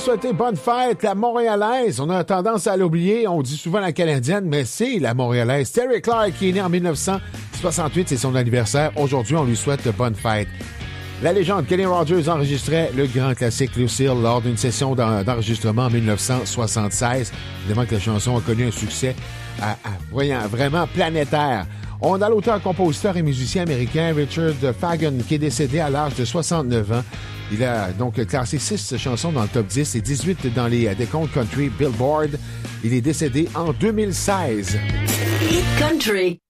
souhaiter bonne fête, la Montréalaise. On a tendance à l'oublier, on dit souvent la Canadienne, mais c'est la Montréalaise. Terry Clark, qui est né en 1968, c'est son anniversaire. Aujourd'hui, on lui souhaite bonne fête. La légende Kenny Rogers enregistrait le grand classique Lucille lors d'une session d'enregistrement en 1976. Évidemment que la chanson a connu un succès vraiment planétaire. On a l'auteur, compositeur et musicien américain Richard Fagan qui est décédé à l'âge de 69 ans. Il a donc classé 6 chansons dans le top 10 et 18 dans les décomptes country Billboard. Il est décédé en 2016. Hit Country.